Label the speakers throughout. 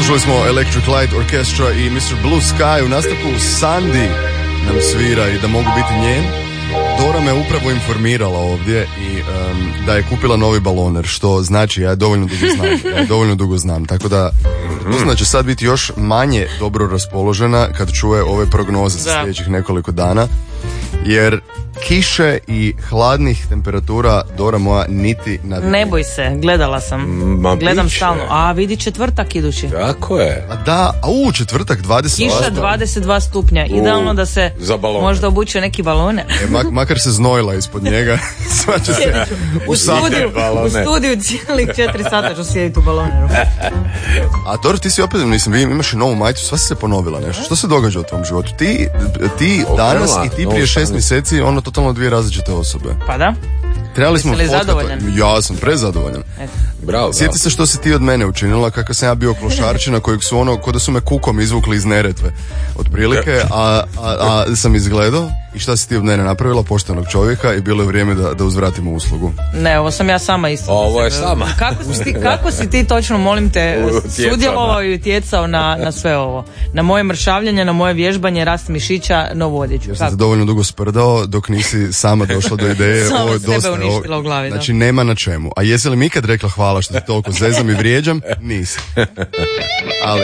Speaker 1: Slušali smo Electric Light Orchestra i Mr. Blue Sky. U nastavku Sandy nam svira i da mogu biti njen. Dora me upravo informirala ovdje i da je kupila novi baloner, što znači ja dovoljno dugo znam, tako da to će sad biti još manje dobro raspoložena kad čuje ove prognoze za sljedećih nekoliko dana, jer kiše i hladnih temperatura, Dora moja, niti na dnu.
Speaker 2: Ne boj se, gledala sam. Gledam stalno. A vidi četvrtak idući.
Speaker 3: Tako je.
Speaker 1: A da, četvrtak 20.
Speaker 2: Kiša 22 stupnja. Idealno da se možda obuče neki balone.
Speaker 1: Makar se znojila ispod njega. Sva će se
Speaker 2: u studiju cijelih 4 sata ću sjediti u baloneru.
Speaker 1: A Dora, ti si opet, vi imaš i novu majicu, sva si se ponovila nešto. Što se događa u tvom životu? Ti danas i ti prije 6 mjeseci, totalno dvije različite osobe.
Speaker 2: Pa da.
Speaker 1: Trebali smo
Speaker 2: zadovoljan?
Speaker 1: Ja sam prezadovoljan.
Speaker 3: Bravo.
Speaker 1: Sjeti se što si ti od mene učinila, kako sam ja bio klošarčina kojeg su ko da su me kukom izvukli iz Neretve. Otprilike, a sam izgledao. I šta si ti od mene napravila, poštenog čovjeka, i bilo je vrijeme da uzvratimo uslugu.
Speaker 2: Ne, ovo sam ja sama isto.
Speaker 3: Ovo je sama.
Speaker 2: Kako si ti točno, molim te, sudjelovao i utjecao na sve ovo? Na moje mršavljanje, na moje vježbanje, rast mišića, novu odjeću.
Speaker 1: Ja sam te dovoljno dugo sprdao dok nisi sama došla do ideje.
Speaker 2: Sama ovo sebe uništila u glavi.
Speaker 1: Znači, nema na čemu. A jesi li mi ikad rekla hvala što te toliko zezam i vrijeđam? Nisi. Ali...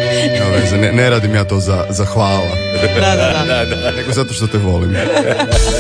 Speaker 1: Ne radim ja to za hvala.
Speaker 2: Da.
Speaker 1: Nego zato što te volim.